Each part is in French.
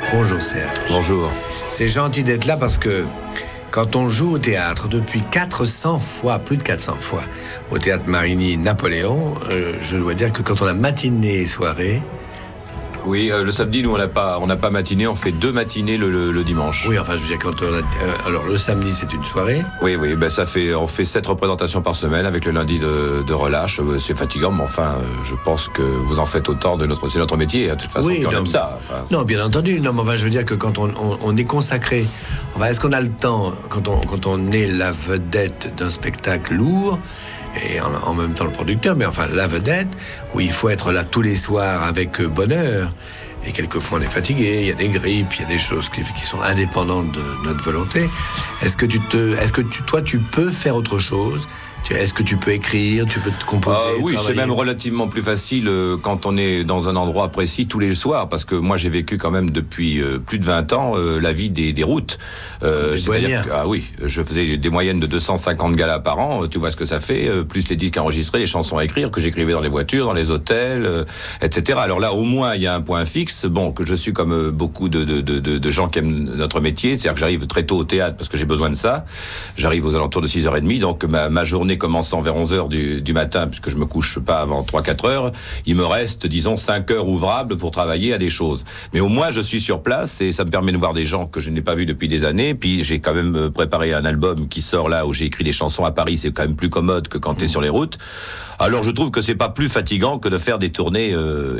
Bonjour Serge. Bonjour. C'est gentil d'être là parce que quand on joue au théâtre depuis 400 fois, plus de 400 fois, au théâtre Marigny-Napoléon, je dois dire que quand on a matinée et soirée... Oui, le samedi, nous, on n'a pas matiné, on fait 2 matinées le dimanche. Oui, enfin, je veux dire, quand on a... alors, le samedi, c'est une soirée. Oui, ben on fait 7 représentations par semaine avec le lundi de relâche. C'est fatigant, mais enfin, je pense que vous en faites autant c'est notre métier, de toute façon, oui, on aime ça. Enfin, non, bien entendu. Non, mais enfin, je veux dire que quand on est consacré... Enfin, est-ce qu'on a le temps, quand on est la vedette d'un spectacle lourd, et en même temps le producteur, mais enfin la vedette, où il faut être là tous les soirs avec bonheur, et quelquefois on est fatigué, il y a des grippes, il y a des choses qui sont indépendantes de notre volonté. Est-ce que toi tu peux faire autre chose ? Est-ce que tu peux écrire, tu peux te composer, oui, travailler ? c'est même relativement plus facile quand on est dans un endroit précis tous les soirs, parce que moi j'ai vécu quand même depuis plus de 20 ans la vie des routes. C'est-à-dire que, oui, je faisais des moyennes de 250 galas par an, tu vois ce que ça fait, plus les disques enregistrés, les chansons à écrire, que j'écrivais dans les voitures, dans les hôtels, etc. Alors là, au moins, il y a un point fixe, que je suis comme beaucoup de gens qui aiment notre métier, c'est-à-dire que j'arrive très tôt au théâtre parce que j'ai besoin de ça. J'arrive aux alentours de 6h30, donc ma journée commençant vers 11h du matin, puisque je me couche pas avant 3-4 heures, il me reste, disons, 5 heures ouvrables pour travailler à des choses. Mais au moins, je suis sur place et ça me permet de voir des gens que je n'ai pas vus depuis des années. Puis j'ai quand même préparé un album qui sort là, où j'ai écrit des chansons à Paris. C'est quand même plus commode que quand t'es sur les routes. Alors je trouve que c'est pas plus fatigant que de faire des tournées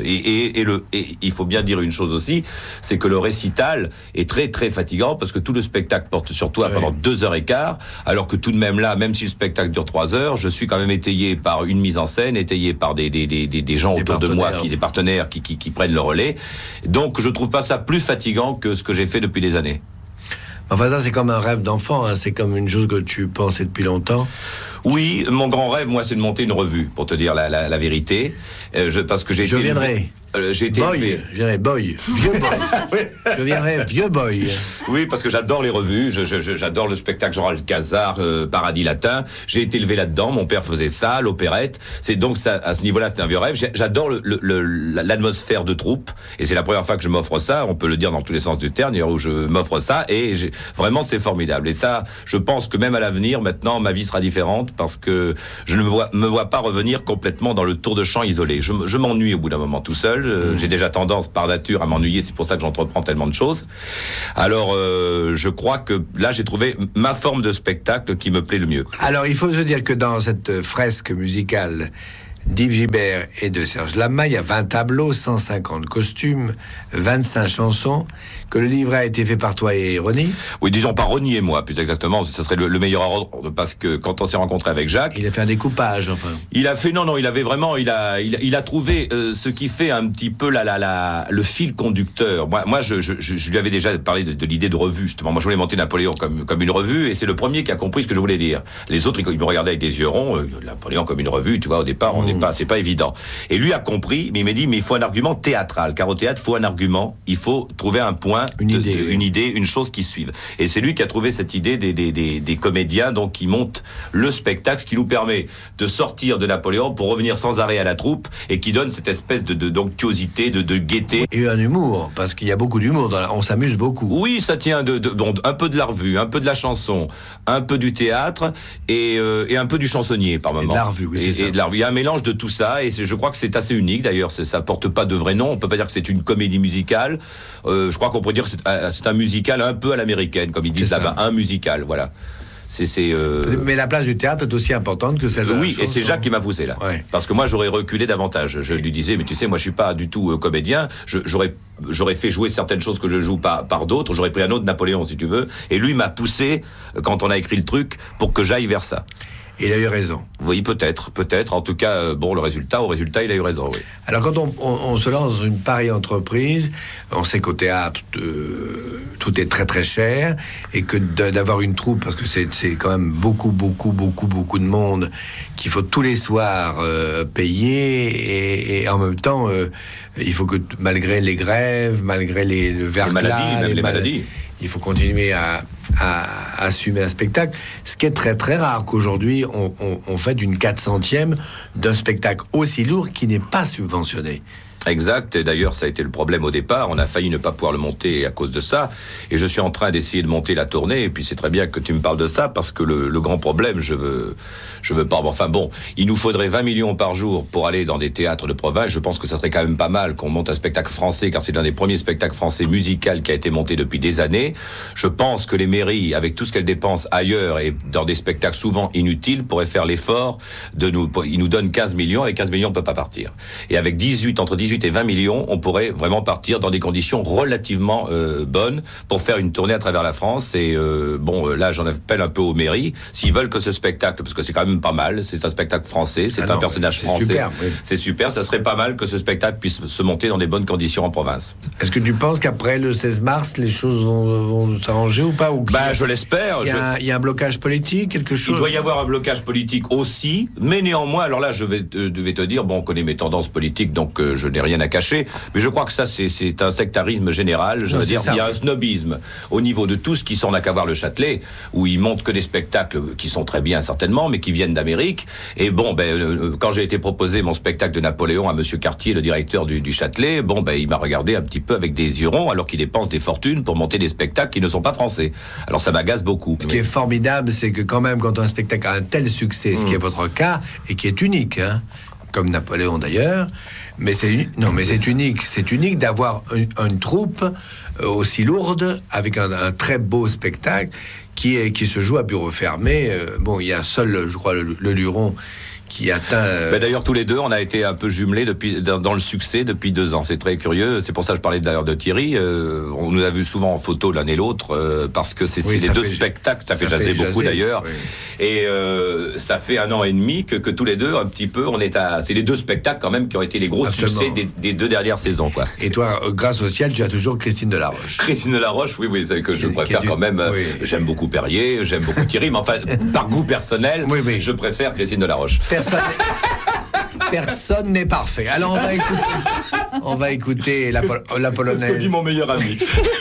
et il faut bien dire une chose aussi, c'est que le récital est très très fatigant parce que tout le spectacle porte sur toi pendant 2h15, alors que tout de même là, même si le spectacle dure 3 heures, je suis quand même étayé par une mise en scène, étayé par des gens autour de moi, des partenaires qui prennent le relais. Donc je trouve pas ça plus fatigant que ce que j'ai fait depuis des années. Enfin, ça, c'est comme un rêve d'enfant, hein. C'est comme une chose que tu pensais depuis longtemps. Oui, mon grand rêve, moi, c'est de monter une revue, pour te dire la vérité. Parce que Je viendrai. J'ai été boy, je viendrai boy, vieux boy. Je viendrai vieux boy. Oui, parce que j'adore les revues, j'adore le spectacle Jean Alcazar, Paradis Latin. J'ai été élevé là-dedans, mon père faisait ça, l'opérette. C'est donc ça, à ce niveau-là, c'est un vieux rêve. J'adore l'atmosphère de troupe, et c'est la première fois que je m'offre ça. On peut le dire dans tous les sens du terme, où je m'offre ça, et vraiment c'est formidable. Et ça, je pense que même à l'avenir, maintenant, ma vie sera différente parce que je ne me vois pas revenir complètement dans le tour de chant isolé. Je m'ennuie au bout d'un moment tout seul. J'ai déjà tendance par nature à m'ennuyer, c'est pour ça que j'entreprends tellement de choses. Alors je crois que là j'ai trouvé ma forme de spectacle qui me plaît le mieux. Alors il faut se dire que dans cette fresque musicale d'Yves Gibert et de Serge Lama, il y a 20 tableaux, 150 costumes, 25 chansons, que le livret a été fait par toi et Ronnie. Oui, disons par Ronnie et moi, plus exactement, ce serait le meilleur ordre, parce que quand on s'est rencontré avec Jacques... Il a fait un découpage, enfin. Il a fait, non, il avait vraiment, il a trouvé ce qui fait un petit peu le fil conducteur. Moi je lui avais déjà parlé de l'idée de revue, justement. Moi, je voulais monter Napoléon comme une revue, et c'est le premier qui a compris ce que je voulais dire. Les autres, ils me regardaient avec des yeux ronds, Napoléon comme une revue, tu vois, au départ, c'est pas évident. Et lui a compris, mais il m'a dit, mais il faut un argument théâtral, car au théâtre, il faut un argument, il faut trouver un point, une idée, une chose qui suive. Et c'est lui qui a trouvé cette idée des comédiens, donc qui montent le spectacle, ce qui nous permet de sortir de Napoléon pour revenir sans arrêt à la troupe, et qui donne cette espèce d'onctuosité, de gaieté. Et un humour, parce qu'il y a beaucoup d'humour, on s'amuse beaucoup. Oui, ça tient un peu de la revue, un peu de la chanson, un peu du théâtre, et un peu du chansonnier par moment. Et de la revue, oui, et de la revue. Il y a un mélange de tout ça, et je crois que c'est assez unique d'ailleurs. Ça porte pas de vrai nom. On peut pas dire que c'est une comédie musicale. Je crois qu'on pourrait dire que c'est un musical un peu à l'américaine, comme ils disent là-bas, un musical. Voilà. Mais la place du théâtre est aussi importante que celle de la Oui, chanson. et c'est Jacques qui m'a poussé là. Ouais. Parce que moi, j'aurais reculé davantage. Je lui disais, mais tu sais, moi, je suis pas du tout comédien. J'aurais fait jouer certaines choses que je joue pas par d'autres. J'aurais pris un autre Napoléon, si tu veux. Et lui m'a poussé, quand on a écrit le truc, pour que j'aille vers ça. Il a eu raison. Oui, peut-être. En tout cas, au résultat, il a eu raison, oui. Alors, quand on se lance dans une pareille entreprise, on sait qu'au théâtre, tout est très, très cher, et que d'avoir une troupe, parce que c'est quand même beaucoup de monde qu'il faut tous les soirs payer, et en même temps, il faut que, malgré les grèves, malgré le verglas, les maladies, il faut continuer assumer un spectacle, ce qui est très très rare qu'aujourd'hui on fait d'une 400e d'un spectacle aussi lourd qui n'est pas subventionné. Exact, et d'ailleurs ça a été le problème au départ, on a failli ne pas pouvoir le monter à cause de ça, et je suis en train d'essayer de monter la tournée, et puis c'est très bien que tu me parles de ça, parce que le grand problème, je veux pas, enfin bon, il nous faudrait 20 millions par jour pour aller dans des théâtres de province, je pense que ça serait quand même pas mal qu'on monte un spectacle français, car c'est l'un des premiers spectacles français musical qui a été monté depuis des années. Je pense que les mairies, avec tout ce qu'elles dépensent ailleurs, et dans des spectacles souvent inutiles, pourraient faire l'effort ils nous donnent 15 millions, avec 15 millions on peut pas partir. Et avec entre 18 et 20 millions, on pourrait vraiment partir dans des conditions relativement bonnes pour faire une tournée à travers la France. Et là, j'en appelle un peu aux mairies, s'ils veulent que ce spectacle, parce que c'est quand même pas mal, c'est un spectacle français, c'est un personnage français. Super, oui. C'est super, ça serait pas mal que ce spectacle puisse se monter dans des bonnes conditions en province. Est-ce que tu penses qu'après le 16 mars, les choses vont s'arranger ou pas, ou je l'espère. Il y a un blocage politique, quelque chose? Il doit y avoir un blocage politique aussi, mais néanmoins, alors là, je vais te dire, on connaît mes tendances politiques, donc je n'ai rien à cacher, mais je crois que ça, c'est un sectarisme général. Je veux dire, il y a un snobisme au niveau de tout ce qui s'en a qu'à voir le Châtelet, où ils montent que des spectacles qui sont très bien certainement, mais qui viennent d'Amérique. Et quand j'ai été proposé mon spectacle de Napoléon à Monsieur Cartier, le directeur du Châtelet, il m'a regardé un petit peu avec des yeux ronds, alors qu'il dépense des fortunes pour monter des spectacles qui ne sont pas français. Alors ça m'agace beaucoup. Ce qui est formidable, c'est que quand même, quand un spectacle a un tel succès, ce qui est votre cas, et qui est unique, comme Napoléon d'ailleurs, mais c'est unique. C'est unique d'avoir une troupe aussi lourde, avec un très beau spectacle, qui se joue à bureau fermé. Il y a seul, je crois, le Luron qui atteint... D'ailleurs, tous les deux, on a été un peu jumelés dans le succès depuis 2 ans. C'est très curieux. C'est pour ça que je parlais d'ailleurs de Thierry. On nous a vu souvent en photo l'un et l'autre, parce que c'est les deux spectacles. Ça fait jaser beaucoup d'ailleurs. Oui. Et ça fait 1 an et demi que tous les deux, un petit peu, c'est les 2 spectacles quand même qui ont été les gros succès des 2 dernières saisons, quoi. Et toi, grâce au ciel, tu as toujours Christine Delaroche. Christine Delaroche, oui, c'est que je préfère quand même. Oui. J'aime beaucoup Perrier, j'aime beaucoup Thierry, mais enfin, par goût personnel, je préfère Christine Delaroche. Personne n'est parfait. Alors on va écouter la polonaise. C'est ce que dit mon meilleur ami.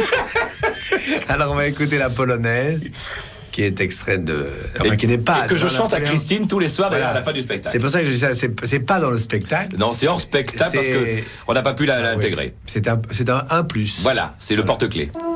Alors on va écouter la polonaise, qui est extrait qui n'est pas... Et que je chante à Christine tous les soirs à la fin du spectacle. C'est pour ça que je dis ça, c'est pas dans le spectacle. Non, c'est hors spectacle parce qu'on n'a pas pu l'intégrer. C'est un plus. Voilà, c'est le porte-clés.